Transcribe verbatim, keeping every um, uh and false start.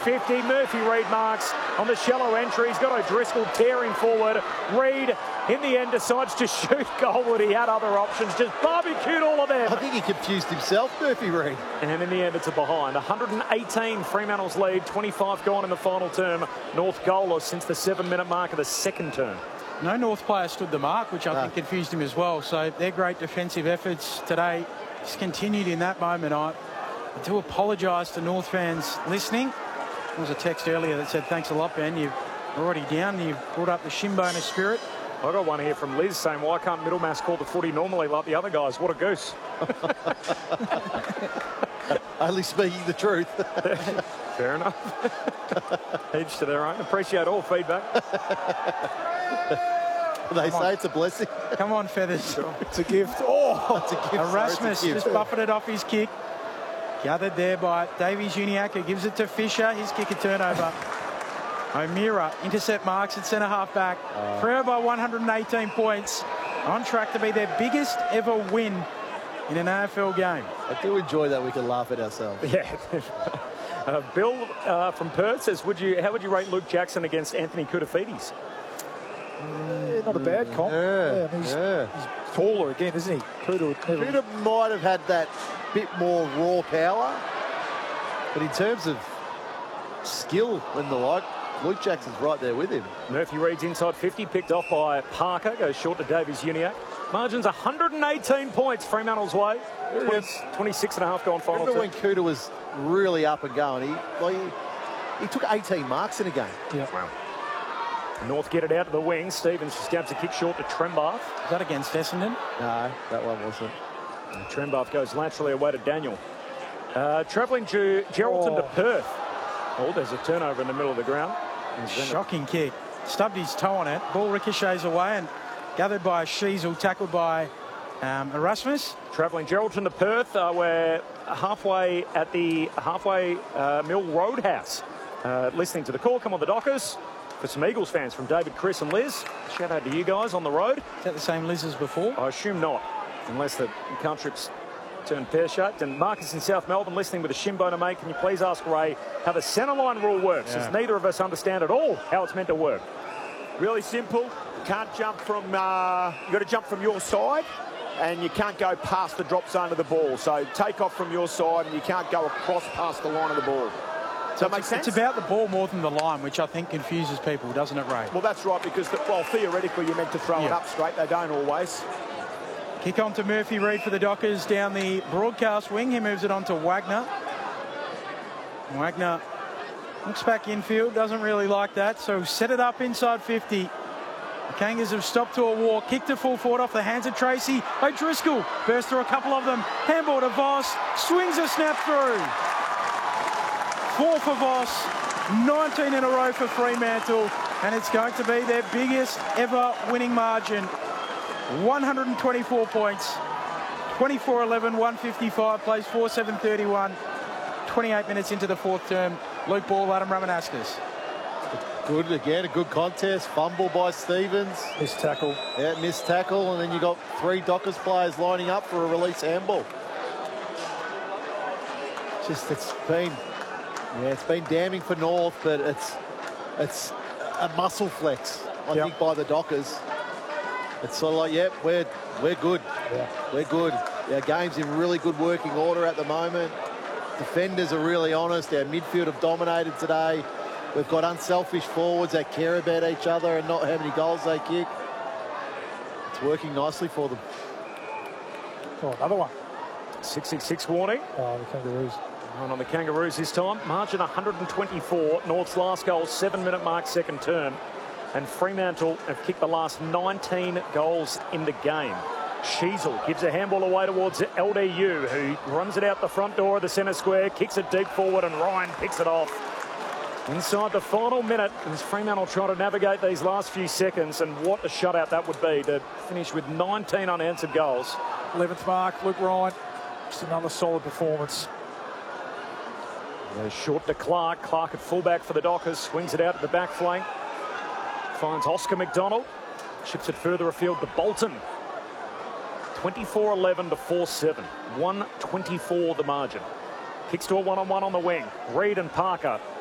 fifty. Murphy Reid marks on the shallow entry. He's got O'Driscoll tearing forward. Reid, in the end, decides to shoot goal, but he had other options. Just barbecued all of them. I think he confused himself, Murphy Reid. And in the end, it's a behind. one hundred eighteen, Fremantle's lead. twenty-five gone in the final term. North goalless since the seven-minute mark of the second term. No North player stood the mark, which I no. think confused him as well. So their great defensive efforts today just continued in that moment. I, I do apologise to North fans listening. There was a text earlier that said, thanks a lot, Ben. You're already down. You've brought up the Shinboner spirit. I got one here from Liz saying, why can't Middlemass call the footy normally like the other guys? What a goose. Only speaking the truth. Fair enough. Each to their own. Appreciate all feedback. They Come say on. it's a blessing. Come on, Feathers. It's a gift. Oh, It's a gift. Erasmus Sorry, it's a just gift. buffeted off his kick. Gathered there by Davies Uniacke, who gives it to Fisher. His kick a turnover. O'Meara intercept marks at centre half back. Oh. Freo by one hundred eighteen points. On track to be their biggest ever win in an A F L game. I do enjoy that we can laugh at ourselves. yeah. uh, Bill uh, from Perth says, would you, how would you rate Luke Jackson against Anthony Koutoufides? Yeah, not a bad comp. Yeah, Yeah, I mean, he's, yeah. he's taller again, isn't he? Kuda never- Kuda might have had that bit more raw power, but in terms of skill and the like, Luke Jackson's right there with him. Murphy Reid's inside fifty, picked off by Parker, goes short to Davies Uniacke. Margin's one hundred eighteen points, Fremantle's way. twenty, twenty-six and a half gone final Remember term. when Kuda was really up and going? He, like, he, he took eighteen marks in a game. Yeah. Wow. North get it out to the wing. Stevens stabs a kick short to Trembath. Is that against Essendon? No, that one wasn't. And Trembath goes laterally away to Daniel. Uh, travelling to Geraldton Oh. to Perth. Oh, there's a turnover in the middle of the ground. And then Shocking kick. Stubbed his toe on it. Ball ricochets away and gathered by Sheasel, tackled by um, Erasmus. Travelling Geraldton to Perth. Uh, we're halfway at the halfway uh, Mill Roadhouse. Uh, listening to the call. Come on, the Dockers. For some Eagles fans from David, Chris and Liz. Shout out to you guys on the road. Is that the same Liz as before? I assume not, unless the cantrips turn pear-shaped. And Marcus in South Melbourne listening with a Shinboner mate. Can you please ask Ray how the centre line rule works? Yeah. As neither of us understand at all how it's meant to work. Really simple. You can't jump from, uh, you got to jump from your side, and you can't go past the drop zone of the ball. So take off from your side, and you can't go across past the line of the ball. Does that make it's, sense? it's about the ball more than the line, which I think confuses people, doesn't it, Ray? Well, that's right, because, the, well, theoretically, you're meant to throw it Yeah. up straight. They don't always. Kick on to Murphy Reid for the Dockers down the broadcast wing. He moves it on to Wagner. Wagner looks back infield, doesn't really like that, so set it up inside fifty. The Kangas have stopped to a walk, kicked to full forward off the hands of Tracy. O'Driscoll bursts through a couple of them. Handball to Voss, swings a snap through. Four for Voss, nineteen in a row for Fremantle, and it's going to be their biggest ever winning margin. one hundred twenty-four points, twenty-four eleven, one fifty-five, plays four seven thirty-one, twenty-eight minutes into the fourth term. Luke Ball, Adam Ramanaskas. Good again, a good contest. Fumble by Stevens. Missed tackle. Yeah, missed tackle, and then you got three Dockers players lining up for a release handball. Just it's been, yeah, it's been damning for North, but it's it's a muscle flex, I Yep. think, by the Dockers. It's sort of like, yep, we're we're good. Yeah. We're good. Our game's in really good working order at the moment. Defenders are really honest. Our midfield have dominated today. We've got unselfish forwards that care about each other and not how many goals they kick. It's working nicely for them. Oh, another one. six six six warning. Oh, the Kangaroos. And on the Kangaroos this time. Margin one hundred twenty-four. North's last goal, seven-minute mark, second term. And Fremantle have kicked the last nineteen goals in the game. Sheasel gives a handball away towards L D U, who runs it out the front door of the centre square, kicks it deep forward, and Ryan picks it off. Inside the final minute, as Fremantle trying to navigate these last few seconds, and what a shutout that would be to finish with nineteen unanswered goals. eleventh mark, Luke Ryan. Just another solid performance. Yeah, short to Clark. Clark at fullback for the Dockers, swings it out at the back flank. Finds Oscar McDonald, chips it further afield to Bolton. twenty-four eleven to four seven. one twenty-four the margin. Kicks to a one-on-one on the wing. Reid and Parker